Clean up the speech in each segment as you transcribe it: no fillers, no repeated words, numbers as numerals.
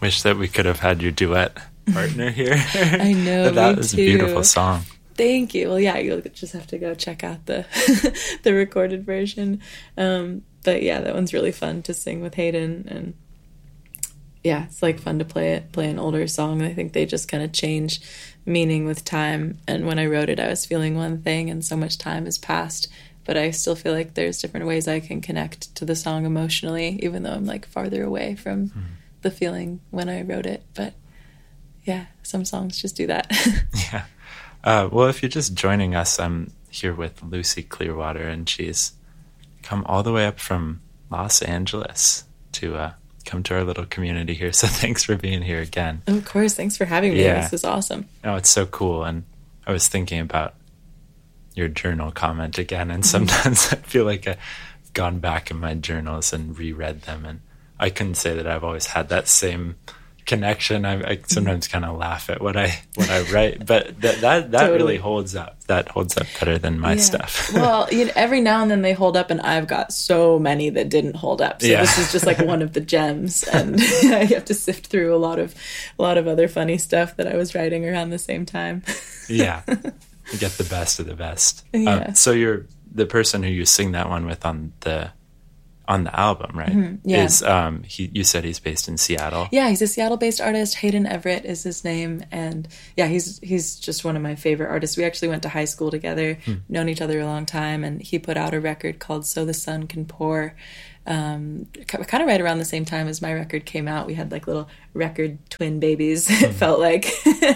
Wish that we could have had your duet partner here. I know. But that was a beautiful song. Thank you. Well, yeah, you'll just have to go check out the the recorded version. But yeah, that one's really fun to sing with Hayden, and yeah, it's like fun to play an older song. I think they just kind of change meaning with time. And when I wrote it, I was feeling one thing, and so much time has passed. But I still feel like there's different ways I can connect to the song emotionally, even though I'm like farther away from the feeling when I wrote it. But yeah, some songs just do that. Yeah. Well, if you're just joining us, I'm here with Lucy Clearwater, and she's come all the way up from Los Angeles to come to our little community here. So thanks for being here again. Of course. Thanks for having me. Yeah. This is awesome. Oh, it's so cool. And I was thinking about your journal comment again, and sometimes I feel like I've gone back in my journals and reread them, and I couldn't say that I've always had that same connection. I sometimes kind of laugh at what I write, but that totally really holds up. That holds up better than my stuff. Well, every now and then they hold up, and I've got so many that didn't hold up. So this is just like one of the gems, and I have to sift through a lot of other funny stuff that I was writing around the same time. Yeah. You get the best of the best. Yeah. So you're the person who you sing that one with on the album, right? Mm-hmm. Yeah. Is you said he's based in Seattle? Yeah, he's a Seattle-based artist. Hayden Everett is his name, and yeah, he's just one of my favorite artists. We actually went to high school together, known each other a long time, and he put out a record called "So the Sun Can Pour." Kind of right around the same time as my record came out. We had like little record twin babies. It felt like.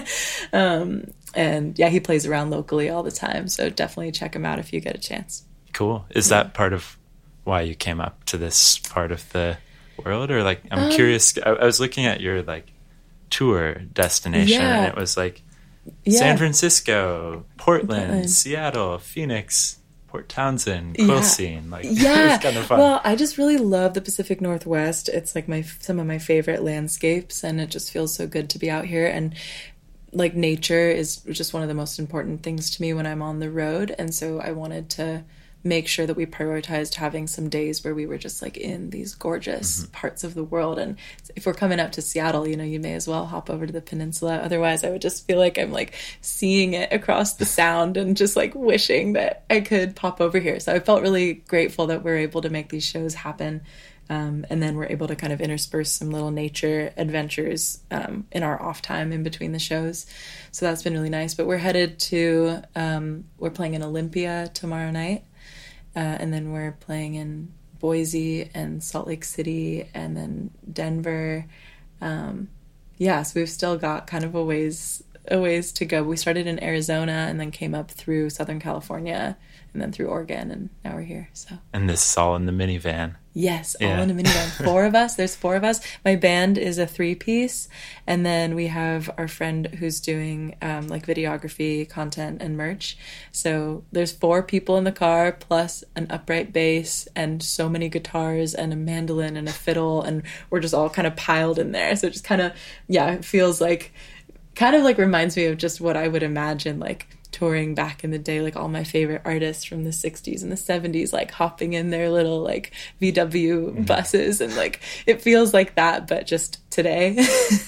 And yeah, he plays around locally all the time, so definitely check him out if you get a chance. Cool. Is that part of why you came up to this part of the world, or like I'm curious? I was looking at your like tour destination, and it was like San Francisco, Portland, Seattle, Phoenix, Port Townsend, Quilcene. Like it was kind of fun. Well, I just really love the Pacific Northwest. It's like some of my favorite landscapes, and it just feels so good to be out here. And like nature is just one of the most important things to me when I'm on the road. And so I wanted to make sure that we prioritized having some days where we were just like in these gorgeous parts of the world. And if we're coming up to Seattle, you may as well hop over to the peninsula. Otherwise I would just feel like I'm like seeing it across the sound and just like wishing that I could pop over here. So I felt really grateful that we're able to make these shows happen. And then we're able to kind of intersperse some little nature adventures in our off time in between the shows. So that's been really nice. But we're headed to, we're playing in Olympia tomorrow night. And then we're playing in Boise and Salt Lake City and then Denver. So we've still got kind of a ways to go. We started in Arizona and then came up through Southern California and then through Oregon, and now we're here. So. And this is all in the minivan. Yes, all in a minivan. 4 of us. There's 4 of us. My band is a 3-piece, and then we have our friend who's doing like videography, content, and merch. So there's 4 people in the car, plus an upright bass, and so many guitars, and a mandolin, and a fiddle, and we're just all kind of piled in there. So it just kind of, it feels like, kind of like reminds me of just what I would imagine like touring back in the day, like all my favorite artists from the 60s and the 70s, like hopping in their little like VW buses, and like it feels like that, but just today.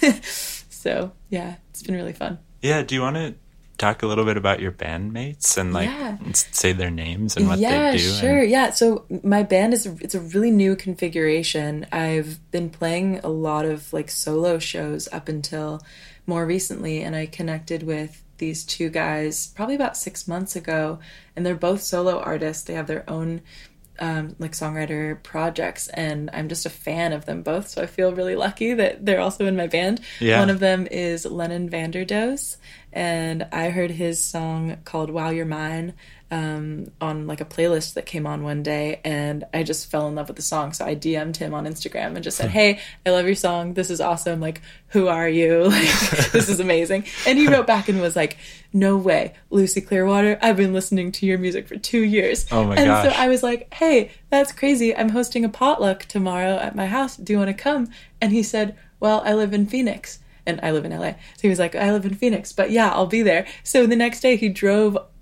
So yeah, it's been really fun. Yeah. Do you want to talk a little bit about your bandmates and like say their names and what they do? Sure. Yeah. So my band it's a really new configuration. I've been playing a lot of like solo shows up until more recently, and I connected with these 2 guys probably about 6 months ago, and they're both solo artists. They have their own like songwriter projects, and I'm just a fan of them both, so I feel really lucky that they're also in my band. One of them is Lennon Vanderdoes, and I heard his song called While You're Mine on like a playlist that came on one day, and I just fell in love with the song. So I DM'd him on Instagram and just said, hey, I love your song, this is awesome, like who are you, like this is amazing. And he wrote back and was like, no way, Lucy Clearwater, I've been listening to your music for 2 years. Oh my gosh. So I was like, hey, that's crazy, I'm hosting a potluck tomorrow at my house, do you want to come? And he said, well, I live in Phoenix. And I live in LA. So he was like, I live in Phoenix, but yeah, I'll be there. So the next day he drove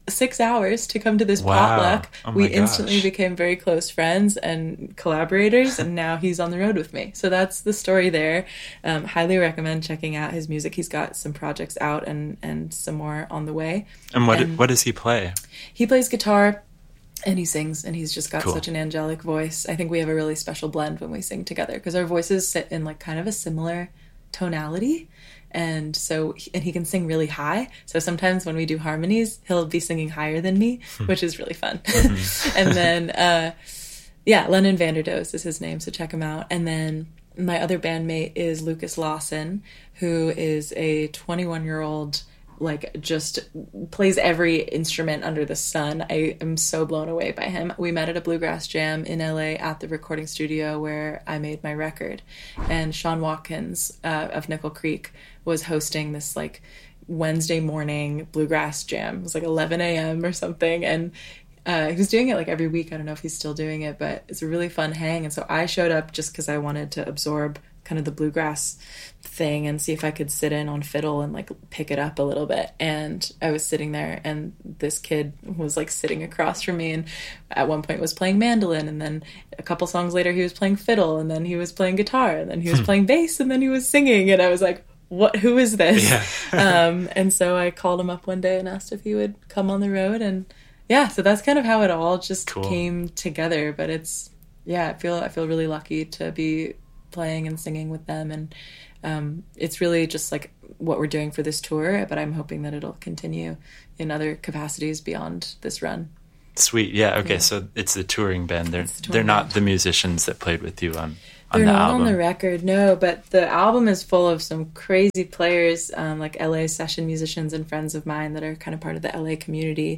6 hours to come to this Wow. potluck. Oh my We instantly gosh. became very close friends and collaborators, and now he's on the road with me. So that's the story there. Highly recommend checking out his music. He's got some projects out and some more on the way. And what does he play? He plays guitar and he sings, and he's just got Cool. such an angelic voice. I think we have a really special blend when we sing together because our voices sit in like kind of a similar tonality. And so, and he can sing really high. So sometimes when we do harmonies, he'll be singing higher than me, which is really fun. And then, yeah, Lennon Vanderdoes is his name, so check him out. And then my other bandmate is Lucas Lawson, who is a 21-year-old, like, just plays every instrument under the sun. I am so blown away by him. We met at a bluegrass jam in LA at the recording studio where I made my record. And Sean Watkins of Nickel Creek was hosting this, like, Wednesday morning bluegrass jam. It was like 11 a.m. or something. And he was doing it like every week. I don't know if he's still doing it, but it's a really fun hang. And so I showed up just because I wanted to absorb kind of the bluegrass thing and see if I could sit in on fiddle and like pick it up a little bit. And I was sitting there and this kid was like sitting across from me and at one point was playing mandolin, and then a couple songs later he was playing fiddle, and then he was playing guitar, and then he was playing bass, and then he was singing, and I was like, who is this? Yeah. And so I called him up one day and asked if he would come on the road, and yeah, so that's kind of how it all just Cool. came together. But it's, yeah, I feel really lucky to be playing and singing with them, and it's really just like what we're doing for this tour, but I'm hoping that it'll continue in other capacities beyond this run. Sweet. Yeah. Okay. So it's the touring band. They're It's the touring they're not band. the musicians that played with you on They're the not album. on the record, no, but the album is full of some crazy players, like LA session musicians and friends of mine that are kind of part of the LA community.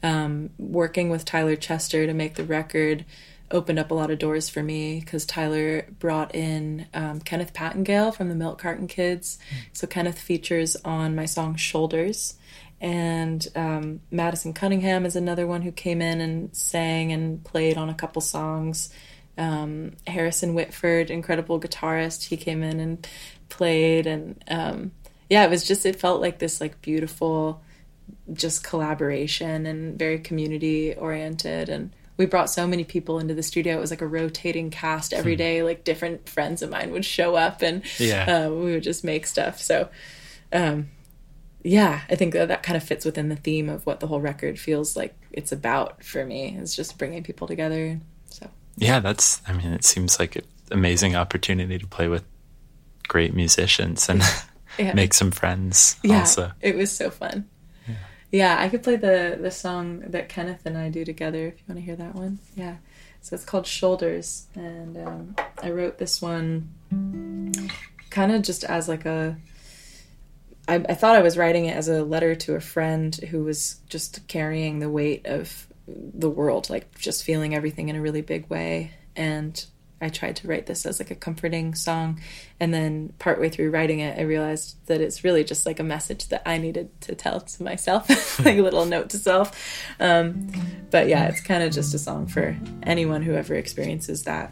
Working with Tyler Chester to make the record opened up a lot of doors for me because Tyler brought in Kenneth Pattengale from the Milk Carton Kids. So Kenneth features on my song Shoulders. And Madison Cunningham is another one who came in and sang and played on a couple songs. Harrison Whitford, incredible guitarist, he came in and played. And yeah, it felt like this like beautiful just collaboration and very community oriented. And we brought so many people into the studio. It was like a rotating cast every day. Like different friends of mine would show up and we would just make stuff. So yeah, I think that kind of fits within the theme of what the whole record feels like it's about for me. It's just bringing people together. So Yeah, it seems like an amazing opportunity to play with great musicians and yeah. make some friends Yeah, also. it was so fun. Yeah, I could play the song that Kenneth and I do together if you want to hear that one. Yeah, so it's called Shoulders, and I wrote this one kind of just as like I thought I was writing it as a letter to a friend who was just carrying the weight of the world, like just feeling everything in a really big way. And I tried to write this as like a comforting song. And then partway through writing it, I realized that it's really just like a message that I needed to tell to myself, like a little note to self. But yeah, it's kind of just a song for anyone who ever experiences that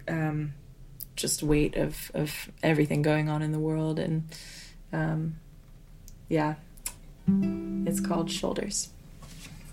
just weight of everything going on in the world. And yeah, it's called Shoulders.